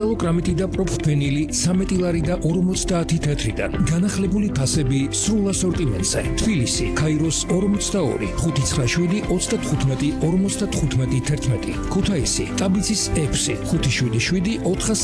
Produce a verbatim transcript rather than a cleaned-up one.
კილოგრამიტი და პროფენილი ცამეტი ლარი და ორმოცდაათი თეთრიდან. განახლებული ფასები სრულ ასორტიმენტზე. თბილისი, ქაიროს ორმოცდაორი, ხუთი ცხრა შვიდი, ოცდათხუთმეტი, ორმოცდათხუთმეტი თერთმეტი. ქუთაისი, ტაბიცის ექვსი, ხუთი შვიდი შვიდი, ოთხას